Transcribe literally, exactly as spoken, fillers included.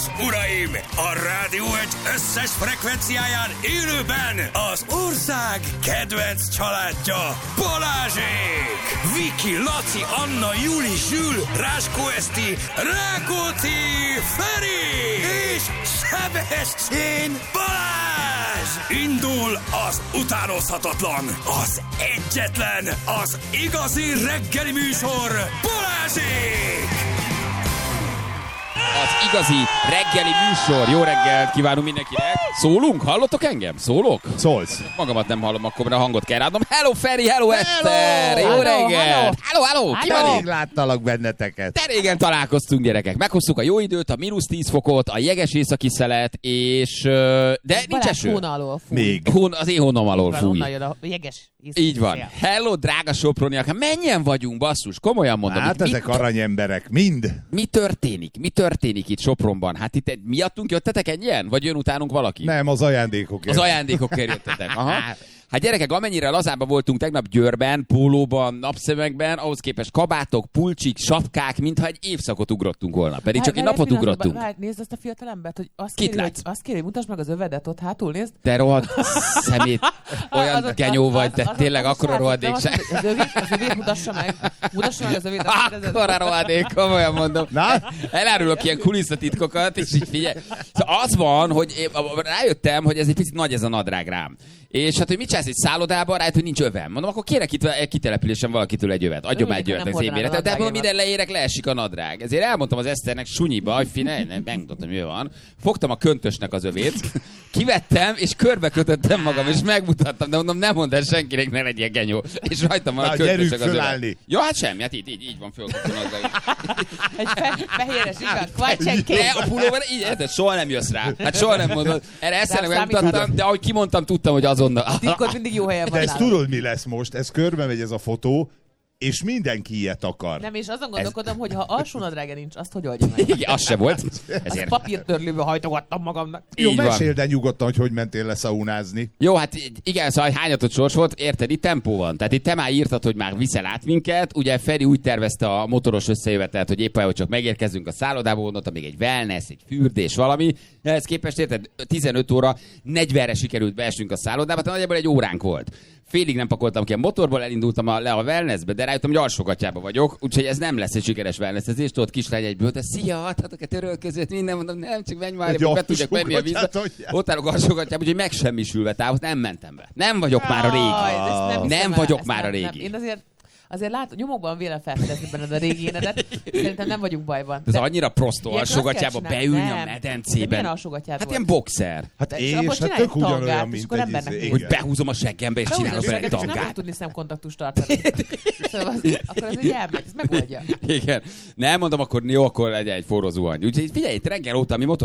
uraim! A Rádió egy összes frekvenciáján élőben az ország kedvenc családja Balázsék! Viki, Laci, Anna, Juli, Zsül, Ráskó Eszti, Rákóczi, Feri és Sebestyén Balázs! Indul az utánozhatatlan, az egyetlen, az igazi reggeli műsor Balázsék! Az igazi reggeli műsor. Jó reggelt kívánunk mindenkinek. Szólunk? Hallottok engem? Szólok? Szólsz. Magamat nem hallom, akkor a hangot kell rádnom. Hello Feri, hello Eszter! Jó reggelt! Hello, hello! Ki van Rég itt? láttalak benneteket. De régen találkoztunk, gyerekek. Meghoztuk a jó időt, a mínusz tíz fokot, a jeges északi szelet, és... De nincs eső. Hón alól fúj. Még. Hón, az én hónom alól fúj. Onnan jön a jeges északi Így van. szél. Hello, drága soproniak. Hát mennyien vagyunk, basszus? Komolyan mondom. Hát itt mi, ezek aranyemberek, mind. mi történik? Mi történik itt Sopronban? Hát itt egy- miattunk jöttetek ennyien? Vagy jön utánunk valaki? Nem, az ajándékok. Az ajándékokért jöttetek. Aha. Hát gyerekek, amennyire lazábban voltunk tegnap Győrben, pólóban, napszemekben, ahhoz képest kabátok, pulcsik, sapkák, mintha egy évszakot ugrottunk volna. Pedig csak egy Várj, napot egy pillanat, ugrottunk. Várj, nézd azt a fiatal embert, hogy azt Kit kéri, hogy, látsz? azt kéri, hogy mutasd meg az övedet ott hátul, nézd. Te rohadt szemét, olyan Az- genyó az- vagy, az- te az- tényleg az- akkora az- rohadék az- se. Az övét, az övét mutassa meg. Mutassa meg az övét. azt kérdezed. Akkora rohadék, komolyan mondom. Na? Elárulok ilyen kulisszatitkokat, és így figyelj. Szóval az van, hogy én rájöttem, hogy ez egy picit nagy ez a nadrág rám. És hát, hogy mit csinálsz egy szállodában, rájött, hogy nincs övem. Mondom, akkor kérek itt egy kitelepülésen valakitől egy övet. Adjon már egy Örülök, övet hogy az nem én hordanád a méretem. De mondom, nadrágémat. minden leérek, leesik a nadrág. Ezért elmondtam az Eszternek sunyiba, hogy figyelj, nem, megmutattam, hogy mi van. Fogtam a köntösnek az övét, kivettem, és körbe kötöttem magam, és megmutattam, de mondom, nem mondd el senkinek, ne legyen genyó. És rajtam van a Na, köntösnek gyerünk az övet. fölállni. Jó, hát semmi, hát így, így, így van fölkötve a nadrág. Egy fe, fehéres igaz, kvajcsenké. De a pulóver így, érted, soha nem jössz rá. Hát soha nem mondod. Erre Eszternek Rám megmutattam, számítottam. de ahogy kimondtam, tudtam, hogy azonnal. Titkod mindig jó helyen De van ezt nálam. tudod, mi lesz most? Ez körbe megy ez a fotó, és mindenki ilyet akar. Nem, és azon gondolkodom, hogy ha alsó nadrága nincs, azt hogy oldja meg? Igen, az se volt. Azt Ezért. papírtörlőbe hajtogattam magamnak. Jó, így van. meséld el nyugodtan, hogy hogy mentél leszaunázni. Jó, hát igen, szóval hányatott sors volt, érted, itt tempó van. Tehát itt te már írtad, hogy már viszel át minket. Ugye Feri úgy tervezte a motoros összejövetelt, hogy éppen, hogy csak megérkezünk a szállodába, gondoltam még egy wellness, egy fürdés, valami. Ehhez képest érted, tizenöt óra negyvenre sikerült beesnünk a szállodába, tehát nagyjából egy óránk volt. Félig nem pakoltam ki a motorból, elindultam a, le a wellnessbe, de rájöttem, hogy alsógatjába vagyok, úgyhogy ez nem lesz egy sikeres wellnessezés. Tudod, kislány egyből, de szia, adhatok a törölközőt, minden, mondom, nem, csak menj már, Egy be tudjak menni a vízbe. alsógatját adják. Ott állok alsógatjába, úgyhogy megsemmisülve távol, nem mentem be. Nem vagyok már a régi. Jaj, de ezt Nem hiszem el, vagyok ezt már a nem, nem. régi. Én azért, azért látom, nyomokban vélem felfedezni benned a régi énedet. Szerintem nem vagyunk bajban. Ez De annyira prostó ilyenkor alsógatjába azt kell beülni csinálni. a Nem. medencében. De milyen alsógatjád Hát volt? ilyen boxer. Hát És én abból is, hát csinálj tök egy tangát, ugyanolyan, és mint akkor egy embernek izé, néz. Hogy igen. behúzom a seggembe, és csinálok Beúzod, bele egy és nem fogok tangát. tudni szemkontaktust tartani. Szóval az, akkor ez egy elmegy, ez megoldja. Igen. Nem mondom, akkor jó, akkor legyen egy forró zuhany. Úgyhogy figyelj, itt reggel óta mi motoros